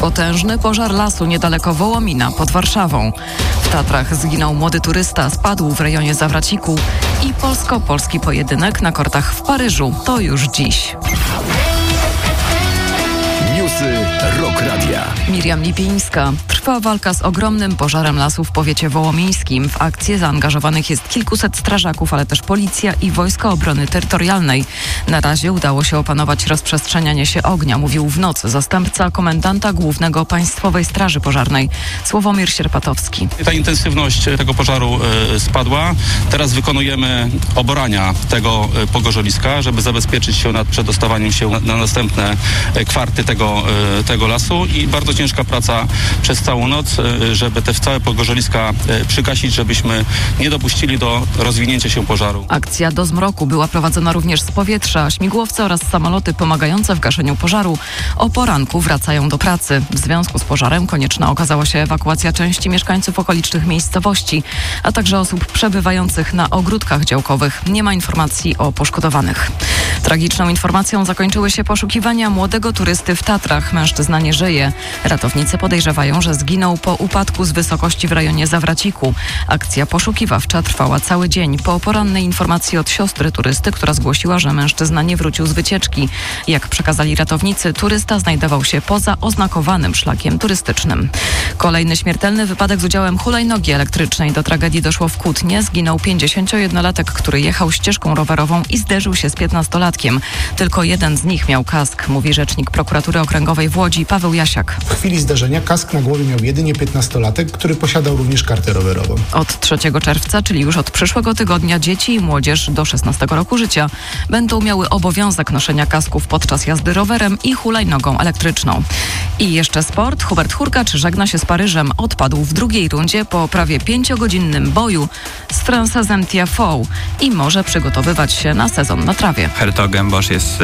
Potężny pożar lasu niedaleko Wołomina pod Warszawą. W Tatrach zginął młody turysta, spadł w rejonie Zawraciku i polsko-polski pojedynek na kortach w Paryżu. To już dziś. Newsy Rock Radia. Miriam Lipińska. Trwa walka z ogromnym pożarem lasu w powiecie wołomińskim. W akcję zaangażowanych jest kilkuset strażaków, ale też policja i Wojska Obrony Terytorialnej. Na razie udało się opanować rozprzestrzenianie się ognia, mówił w nocy zastępca komendanta głównego Państwowej Straży Pożarnej Sławomir Sierpatowski. Ta intensywność tego pożaru spadła. Teraz wykonujemy oborania tego pogorzeliska, żeby zabezpieczyć się nad przedostawaniem się na następne kwarty tego lasu i bardzo ciężka praca przez całą noc, żeby te całe pogorzeliska przygasić, żebyśmy nie dopuścili do rozwinięcia się pożaru. Akcja do zmroku była prowadzona również z powietrza. Śmigłowce oraz samoloty pomagające w gaszeniu pożaru o poranku wracają do pracy. W związku z pożarem konieczna okazała się ewakuacja części mieszkańców okolicznych miejscowości, a także osób przebywających na ogródkach działkowych. Nie ma informacji o poszkodowanych. Tragiczną informacją zakończyły się poszukiwania młodego turysty w Tatrach. Mężczyzna nie żyje. Ratownicy podejrzewają, że zginął po upadku z wysokości w rejonie Zawraciku. Akcja poszukiwawcza trwała cały dzień. Po porannej informacji od siostry turysty, która zgłosiła, że mężczyzna nie wrócił z wycieczki. Jak przekazali ratownicy, turysta znajdował się poza oznakowanym szlakiem turystycznym. Kolejny śmiertelny wypadek z udziałem hulajnogi elektrycznej. Do tragedii doszło w Kutnie. Zginął 51-latek, który jechał ścieżką rowerową i zderzył się z 15-latkiem. Tylko jeden z nich miał kask, mówi rzecznik prokuratury okręgowej w Łodzi Paweł Jasiak. W chwili zdarzenia kask na głowie miał jedynie 15-latek, który posiadał również kartę rowerową. Od 3 czerwca, czyli już od przyszłego tygodnia, dzieci i młodzież do 16 roku życia będą miały obowiązek noszenia kasków podczas jazdy rowerem i hulajnogą elektryczną. I jeszcze sport. Hubert Hurkacz żegna się z Paryżem. Odpadł w drugiej rundzie po prawie 5-godzinnym boju z Francezem Tiafoe i może przygotowywać się na sezon na trawie. Hertogenbosch jest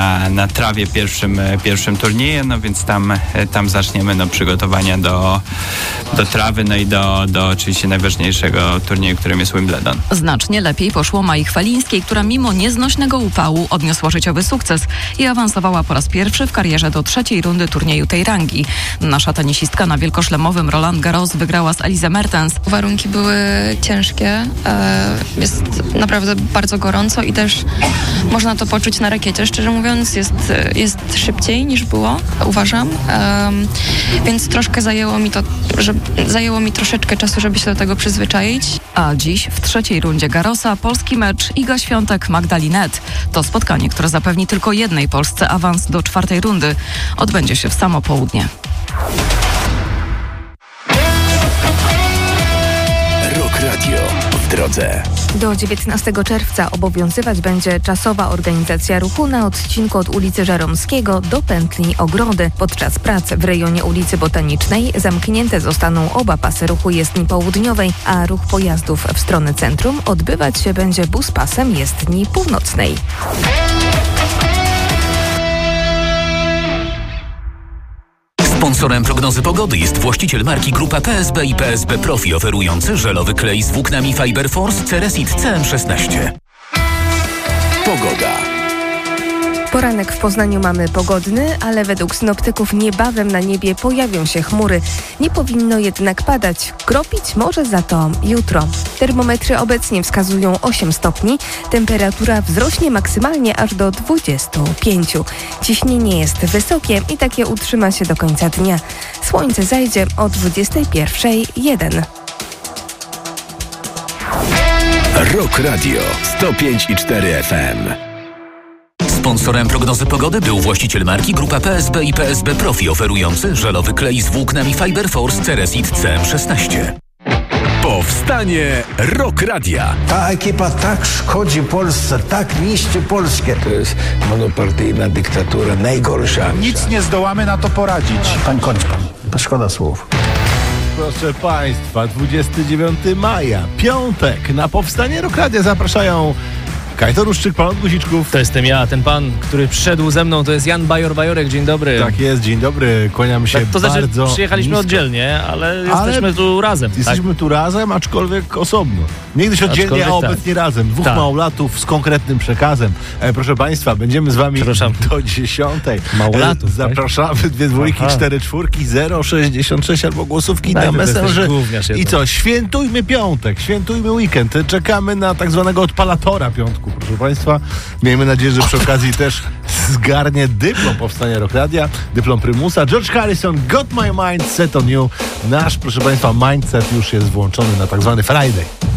na trawie pierwszym turnieju, no więc tam zaczniemy przygotowania do trawy, no i do oczywiście najważniejszego turnieju, którym jest Wimbledon. Znacznie lepiej poszło Mai Chwalińskiej, która mimo nieznośnego upału odniosła życiowy sukces i awansowała po raz pierwszy w karierze do 3. rundy turnieju tej rangi. Nasza tenisistka na wielkoszlemowym Roland Garros wygrała z Elise Mertens. Warunki były ciężkie, jest naprawdę bardzo gorąco i też można to poczuć na rakiecie. Szczerze mówiąc, jest szybciej niż było, uważam, więc troszkę zajęło mi troszeczkę czasu, żeby się do tego przyzwyczaić. A dziś w 3. rundzie Garrosa polski mecz Iga Świątek-Magda Linette. To spotkanie, które zapewni tylko jednej Polsce awans do 4. rundy. Odbędzie się w samo południe. Rock Radio w drodze. Do 19 czerwca obowiązywać będzie czasowa organizacja ruchu na odcinku od ulicy Żeromskiego do pętli Ogrody. Podczas prac w rejonie ulicy Botanicznej zamknięte zostaną oba pasy ruchu jezdni południowej, a ruch pojazdów w stronę centrum odbywać się będzie buspasem jezdni północnej. Sponsorem prognozy pogody jest właściciel marki Grupa PSB i PSB Profi, oferujący żelowy klej z włóknami Fiberforce Ceresit CM16. Pogoda. Poranek w Poznaniu mamy pogodny, ale według synoptyków niebawem na niebie pojawią się chmury. Nie powinno jednak padać. Kropić może za to jutro. Termometry obecnie wskazują 8 stopni. Temperatura wzrośnie maksymalnie aż do 25. Ciśnienie jest wysokie i takie utrzyma się do końca dnia. Słońce zajdzie o 21:01. Rock Radio 105,4 FM. Sponsorem prognozy pogody był właściciel marki Grupa PSB i PSB Profi, oferujący żelowy klej z włóknami Fiberforce Ceresit CM16. Powstanie Rock Radia. Ta ekipa tak szkodzi Polsce, tak niszczy Polskę. To jest monopartyjna dyktatura, najgorsza. Nic nie zdołamy na to poradzić. Pan kończ pan. Szkoda słów. Proszę Państwa, 29 maja, piątek. Na Powstanie Rock Radia zapraszają Kajto Ruszczyk, pan od guziczków. To jestem ja, ten pan, który przyszedł ze mną, to jest Jan Bajorek. Dzień dobry. Tak jest, dzień dobry, kłaniam się to bardzo znaczy, przyjechaliśmy nisko. oddzielnie, ale jesteśmy tu razem. Jesteśmy tu razem, aczkolwiek osobno. Niegdyś oddzielnie, a obecnie razem. Dwóch małolatów z konkretnym przekazem. Proszę państwa, będziemy z wami do 10. Małolatów, zapraszamy, 2 dwójki, 4 czwórki, 066 albo głosówki na Messengerze. I co? Świętujmy piątek, świętujmy weekend. Czekamy na tak zwanego odpalatora piątku, proszę państwa. Miejmy nadzieję, że przy okazji też zgarnie dyplom powstania Rock Radia, dyplom prymusa. George Harrison, Got My Mind Set on You. Nasz, proszę państwa, mindset już jest włączony na tak zwany Friday.